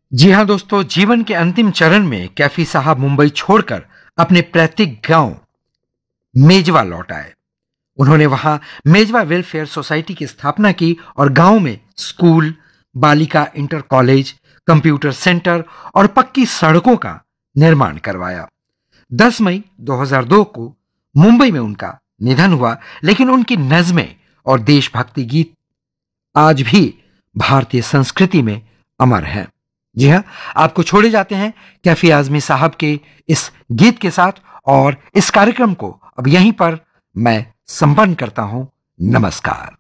जी हाँ दोस्तों, जीवन के अंतिम चरण में कैफी साहब मुंबई छोड़कर अपने पैतृक गांव मेजवा लौट आए। उन्होंने वहां मेजवा वेलफेयर सोसाइटी की स्थापना की और गांव में स्कूल, बालिका इंटर कॉलेज, कंप्यूटर सेंटर और पक्की सड़कों का निर्माण करवाया। 10 मई 2002 को मुंबई में उनका निधन हुआ, लेकिन उनकी नज़में और देशभक्ति गीत आज भी भारतीय संस्कृति में अमर हैं। जी हाँ, आपको छोड़े जाते हैं कैफी आजमी साहब के इस गीत के साथ, और इस कार्यक्रम को अब यहीं पर मैं संपन्न करता हूं। नमस्कार।